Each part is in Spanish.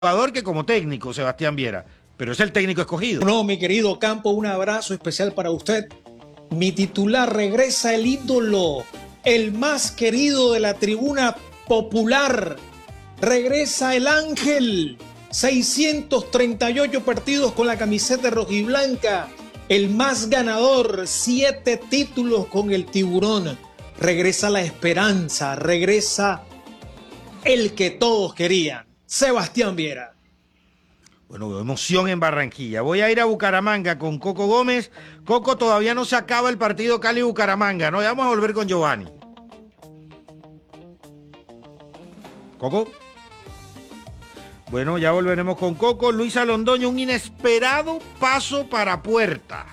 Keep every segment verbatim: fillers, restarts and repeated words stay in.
jugador que como técnico, Sebastián Viera, pero es el técnico escogido. No, mi querido Campo, un abrazo especial para usted. Mi titular, regresa el ídolo, el más querido de la tribuna popular. Regresa el ángel, seiscientos treinta y ocho partidos con la camiseta rojiblanca, el más ganador, siete títulos con el Tiburón. Regresa la esperanza, regresa el que todos querían, Sebastián Viera. Bueno, emoción en Barranquilla. Voy a ir a Bucaramanga con Coco Gómez. Coco, todavía no se acaba el partido Cali-Bucaramanga, ¿no? Ya vamos a volver con Giovanni. Coco. Bueno, ya volveremos con Coco. Luisa Londoño, un inesperado paso para Puerta.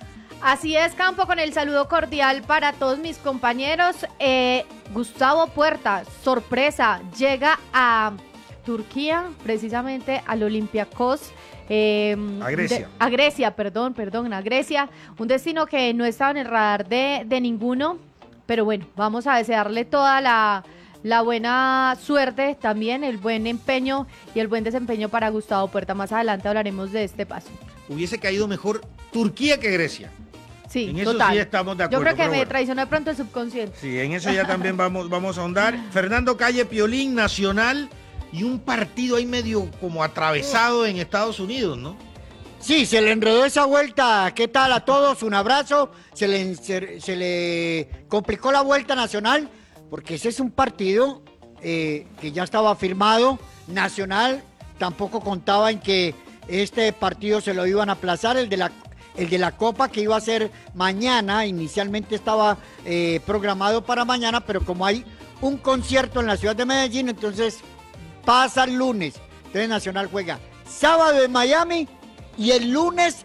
Así es, Campo, con el saludo cordial para todos mis compañeros. Eh, Gustavo Puerta, sorpresa, llega a Turquía, precisamente al Olympiacos. Eh, a Grecia. De, a Grecia, perdón, perdón, a Grecia. Un destino que no estaba en el radar de, de ninguno, pero bueno, vamos a desearle toda la... La buena suerte, también el buen empeño y el buen desempeño para Gustavo Puerta. Más adelante hablaremos de este paso. Hubiese caído mejor Turquía que Grecia. Sí, en eso total. sí estamos de acuerdo. Yo creo que me bueno. traicionó de pronto el subconsciente. Sí, en eso ya también vamos, vamos a ahondar. Fernando Calle, Piolín, Nacional y un partido ahí medio como atravesado en Estados Unidos, ¿no? Sí, se le enredó esa vuelta. ¿Qué tal a todos? Un abrazo. Se le, se, se le complicó la vuelta Nacional, porque ese es un partido eh, que ya estaba firmado. Nacional tampoco contaba en que este partido se lo iban a aplazar, el de la, el de la Copa, que iba a ser mañana. Inicialmente estaba eh, programado para mañana, pero como hay un concierto en la ciudad de Medellín, entonces pasa el lunes. Entonces Nacional juega sábado en Miami y el lunes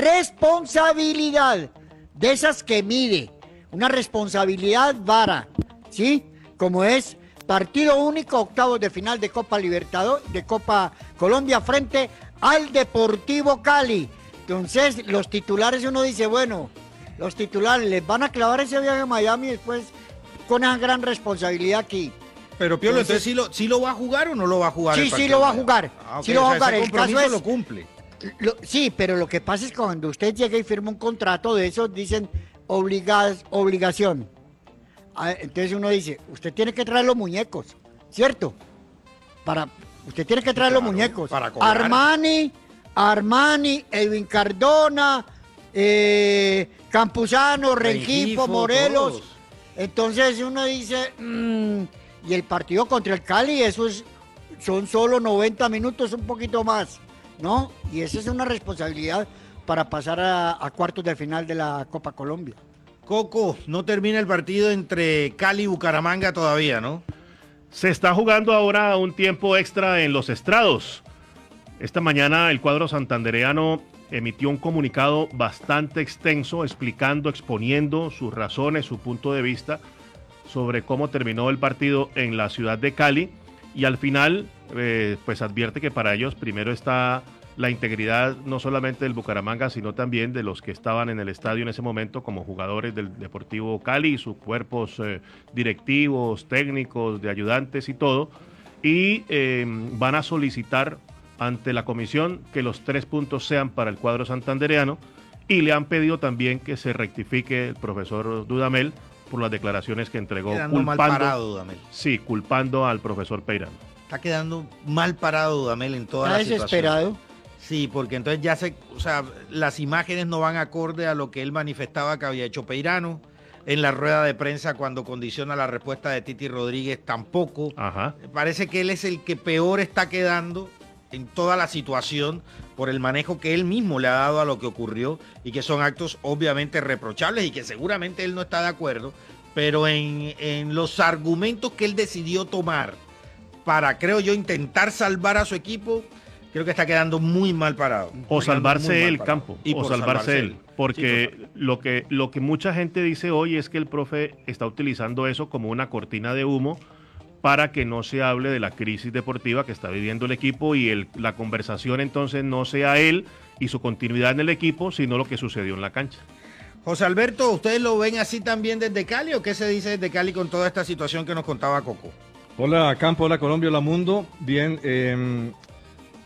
responsabilidad, de esas que mide, una responsabilidad vara. ¿Sí? Como es partido único, octavos de final de Copa Libertadores, de Copa Colombia frente al Deportivo Cali. Entonces, los titulares, uno dice, bueno, los titulares les van a clavar ese viaje a Miami después con una gran responsabilidad aquí. Pero Piolo, entonces, ¿entonces ¿sí, lo, ¿sí lo va a jugar o no lo va a jugar? Sí, sí lo va a jugar. Ah, okay. Sí lo va a o sea, jugar. ese compromiso el caso es, lo cumple. Lo, sí, pero lo que pasa es que cuando usted llega y firma un contrato de esos, dicen obliga, obligación. Entonces uno dice, usted tiene que traer los muñecos, ¿cierto? Para, usted tiene que traer claro, los muñecos. Para cobrar. Armani, Armani, Edwin Cardona, eh, Campuzano, Rengifo, Rengifo Morelos. Todos. Entonces uno dice, mmm, y el partido contra el Cali, eso es, son solo noventa minutos, un poquito más, ¿no? Y esa es una responsabilidad para pasar a, a cuartos de final de la Copa Colombia. Coco, no termina el partido entre Cali y Bucaramanga todavía, ¿no? Se está jugando ahora un tiempo extra en los estrados. Esta mañana el cuadro santandereano emitió un comunicado bastante extenso explicando, exponiendo sus razones, su punto de vista sobre cómo terminó el partido en la ciudad de Cali, y al final eh, pues advierte que para ellos primero está la integridad no solamente del Bucaramanga, sino también de los que estaban en el estadio en ese momento como jugadores del Deportivo Cali y sus cuerpos eh, directivos, técnicos, de ayudantes y todo, y eh, van a solicitar ante la comisión que los tres puntos sean para el cuadro santandereano, y le han pedido también que se rectifique el profesor Dudamel por las declaraciones que entregó, quedando culpando, mal parado, Dudamel. Sí, culpando al profesor Peirano. Está quedando mal parado Dudamel en toda la situación. Está desesperado. Sí, porque entonces ya se, o sea, las imágenes no van acorde a lo que él manifestaba que había hecho Peirano. En la rueda de prensa, cuando condiciona la respuesta de Titi Rodríguez, tampoco. Ajá. Parece que él es el que peor está quedando en toda la situación por el manejo que él mismo le ha dado a lo que ocurrió, y que son actos obviamente reprochables y que seguramente él no está de acuerdo, pero en, en los argumentos que él decidió tomar para, creo yo, intentar salvar a su equipo, creo que está quedando muy mal parado. O salvarse él, Campo. Y o salvarse, salvarse él. Porque sí, lo que, lo que mucha gente dice hoy es que el profe está utilizando eso como una cortina de humo para que no se hable de la crisis deportiva que está viviendo el equipo, y el, la conversación entonces no sea él y su continuidad en el equipo, sino lo que sucedió en la cancha. José Alberto, ¿ustedes lo ven así también desde Cali, o qué se dice desde Cali con toda esta situación que nos contaba Coco? Hola Campo, hola Colombia, hola Mundo. Bien, eh,